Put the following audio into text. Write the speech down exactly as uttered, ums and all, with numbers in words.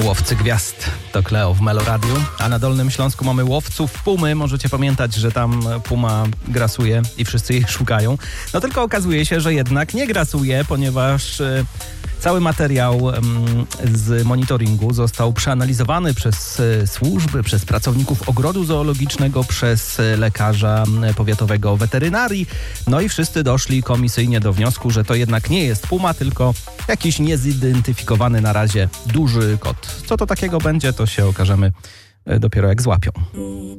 Łowcy gwiazd to Kleo w Melo Radiu, a na Dolnym Śląsku mamy łowców pumy. Możecie pamiętać, że tam puma grasuje i wszyscy jej szukają. No tylko okazuje się, że jednak nie grasuje, ponieważ e, cały materiał e, z monitoringu został przeanalizowany przez e, służby, przez pracowników ogrodu zoologicznego, przez e, lekarza powiatowego weterynarii. No i wszyscy doszli komisyjnie do wniosku, że to jednak nie jest puma, tylko jakiś niezidentyfikowany na razie duży kot. Co to takiego będzie, to się okażemy dopiero jak złapią.